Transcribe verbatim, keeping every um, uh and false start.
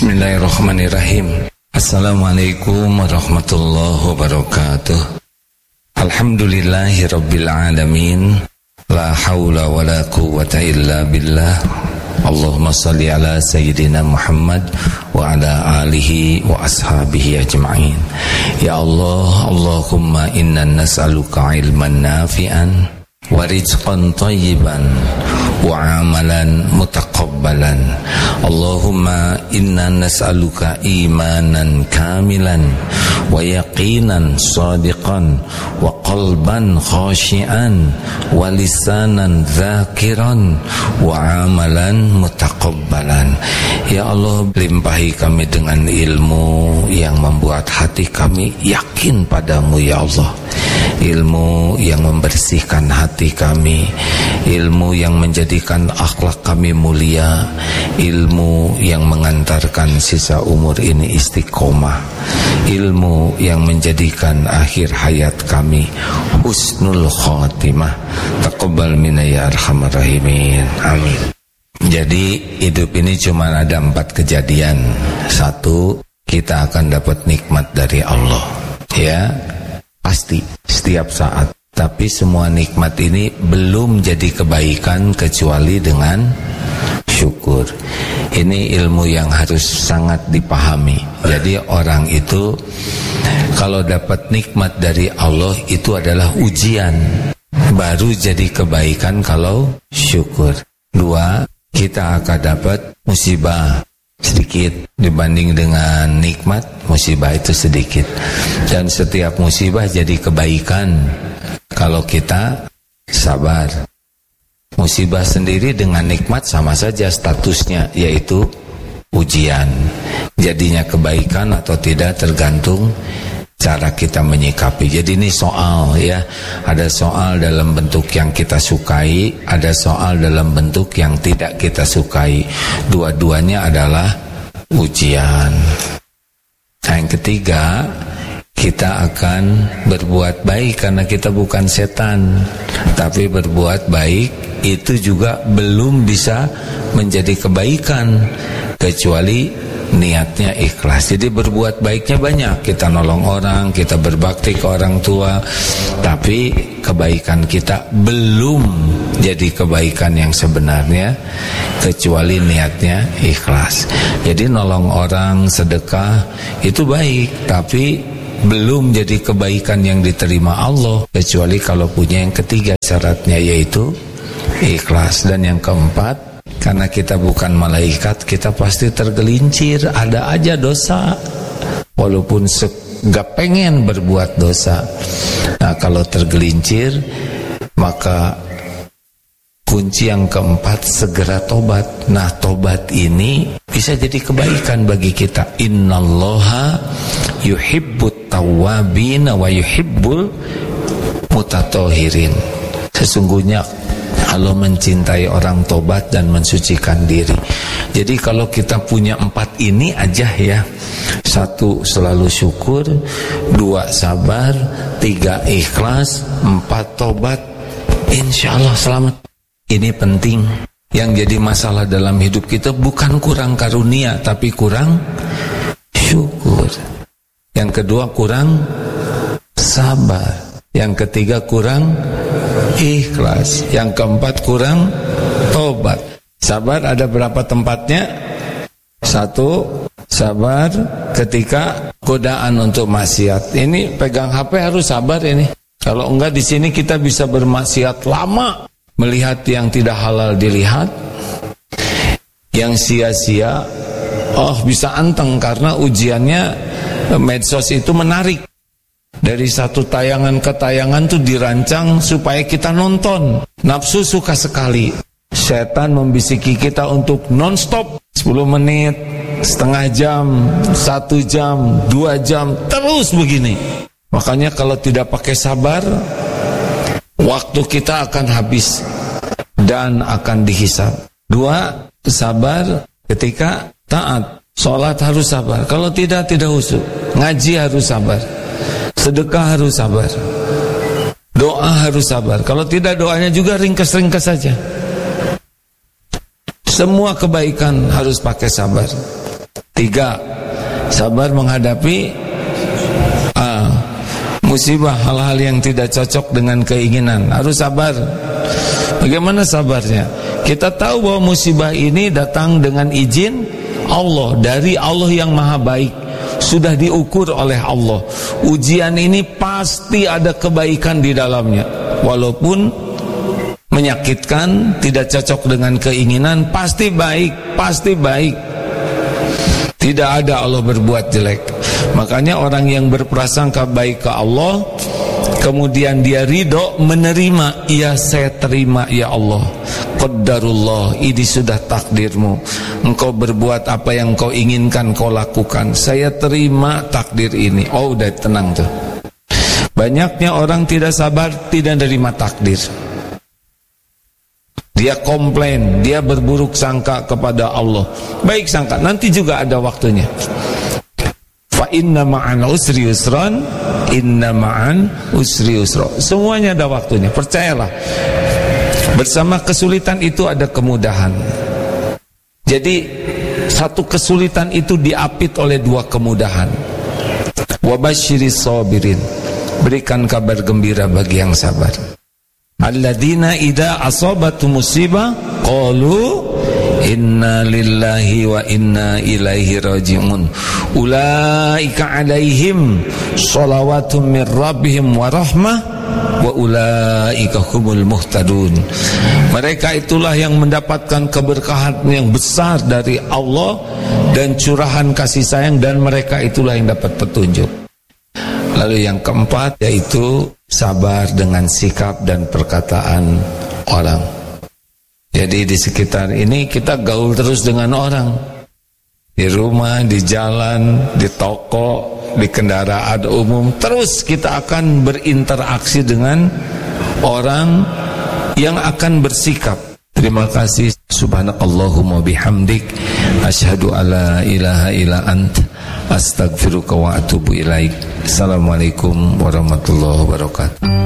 Bismillahirrahmanirrahim. Assalamualaikum warahmatullahi wabarakatuh. Alhamdulillahi rabbil alamin. La hawla wa la quwwata illa billah. Allahumma salli ala Sayyidina Muhammad wa ala alihi wa ashabihi ajma'in. Ya Allah, Allahumma inna nas'aluka ilman nafi'an wa rizqan tayyiban wa amalan mutaqabbalan. Allahumma inna nas'aluka imanan kamilan wa yaqinan sadiqan wa qalban khashi'an wa lisanan dzakiran wa amalan mutaqabbalan. Ya Allah, limpahi kami dengan ilmu yang membuat hati kami yakin padamu ya Allah. Ilmu yang membersihkan hati kami, ilmu yang menjadikan akhlak kami mulia, ilmu yang mengantarkan sisa umur ini istiqomah, ilmu yang menjadikan akhir hayat kami husnul khatimah. Taqabbal minna ya arhamar rahimin. Amin. Jadi hidup ini cuma ada empat kejadian. Satu, kita akan dapat nikmat dari Allah, ya pasti setiap saat. Tapi semua nikmat ini belum jadi kebaikan kecuali dengan syukur. Ini ilmu yang harus sangat dipahami. Jadi orang itu kalau dapat nikmat dari Allah itu adalah ujian, baru jadi kebaikan kalau syukur. Dua, kita akan dapat musibah sedikit dibanding dengan nikmat, musibah itu sedikit. Dan setiap musibah jadi kebaikan kalau kita sabar. Musibah sendiri dengan nikmat sama saja statusnya, yaitu ujian. Jadinya kebaikan atau tidak tergantung cara kita menyikapi. Jadi ini soal ya, ada soal dalam bentuk yang kita sukai, ada soal dalam bentuk yang tidak kita sukai. Dua-duanya adalah ujian. Yang ketiga, kita akan berbuat baik karena kita bukan setan. Tapi berbuat baik itu juga belum bisa menjadi kebaikan kecuali niatnya ikhlas. Jadi berbuat baiknya banyak, kita nolong orang, kita berbakti ke orang tua, tapi kebaikan kita belum jadi kebaikan yang sebenarnya kecuali niatnya ikhlas. Jadi nolong orang, sedekah itu baik, tapi belum jadi kebaikan yang diterima Allah kecuali kalau punya yang ketiga syaratnya, yaitu ikhlas. Dan yang keempat, karena kita bukan malaikat, kita pasti tergelincir, ada aja dosa walaupun gak pengen berbuat dosa. Nah kalau tergelincir, maka kunci yang keempat segera tobat. Nah tobat ini bisa jadi kebaikan bagi kita. Innallaha yuhibbut tawwabin wa yuhibbul mutatahhirin. Sesungguhnya Allah mencintai orang tobat dan mensucikan diri. Jadi kalau kita punya empat ini aja ya, satu selalu syukur, dua sabar, tiga ikhlas, empat tobat, insya Allah selamat. Ini penting. Yang jadi masalah dalam hidup kita bukan kurang karunia, tapi kurang syukur. Yang kedua kurang sabar. Yang ketiga kurang ikhlas. Yang keempat kurang tobat. Sabar ada berapa tempatnya? Satu, sabar ketika godaan untuk maksiat. Ini pegang H P harus sabar ini. Kalau enggak di sini kita bisa bermaksiat lama, melihat yang tidak halal dilihat, yang sia-sia, oh bisa anteng karena ujiannya medsos itu menarik. Dari satu tayangan ke tayangan tuh dirancang supaya kita nonton. Nafsu suka sekali. Setan membisiki kita untuk non-stop sepuluh menit, setengah jam, satu jam, dua jam, terus begini. Makanya kalau tidak pakai sabar, waktu kita akan habis dan akan dihisab. Dua, sabar ketika taat. Sholat harus sabar. Kalau tidak, tidak khusyuk. Ngaji harus sabar. Sedekah harus sabar. Doa harus sabar. Kalau tidak, doanya juga ringkas-ringkas saja. Semua kebaikan harus pakai sabar. Tiga, sabar menghadapi ah, musibah, hal-hal yang tidak cocok dengan keinginan. Harus sabar. Bagaimana sabarnya? Kita tahu bahwa musibah ini datang dengan izin Allah, dari Allah yang maha baik. Sudah diukur oleh Allah. Ujian ini pasti ada kebaikan di dalamnya. Walaupun menyakitkan, tidak cocok dengan keinginan, pasti baik, pasti baik. Tidak ada Allah berbuat jelek. Makanya orang yang berprasangka baik ke Allah, kemudian dia ridho menerima, ya saya terima ya Allah, qaddarullah, ini sudah takdirmu, engkau berbuat apa yang kau inginkan kau lakukan, saya terima takdir ini. Oh udah tenang tuh. Banyaknya orang tidak sabar, tidak menerima takdir. Dia komplain, dia berburuk sangka kepada Allah. Baik sangka, nanti juga ada waktunya. Fa inna ma'an usri yusran, inna ma'an usri yusra. Semuanya ada waktunya, percayalah. Bersama kesulitan itu ada kemudahan. Jadi satu kesulitan itu diapit oleh dua kemudahan. Wa basyiris sabirin, berikan kabar gembira bagi yang sabar. Alladzina idza asabatu musibah qalu inna lillahi wa inna ilaihi raji'un ulaika alaihim shalawatun min rabbihim wa rahmah wa ulaika humul muhtadun. Mereka itulah yang mendapatkan keberkahan yang besar dari Allah dan curahan kasih sayang, dan mereka itulah yang dapat petunjuk. Lalu yang keempat yaitu sabar dengan sikap dan perkataan orang. Jadi di sekitar ini kita gaul terus dengan orang, di rumah, di jalan, di toko, di kendaraan umum, terus kita akan berinteraksi dengan orang yang akan bersikap. Terima kasih. Subhanakallahumma bihamdik, asyhadu alla ilaha illa anta, astaghfiruka wa atubu ilaik. Assalamualaikum warahmatullahi wabarakatuh.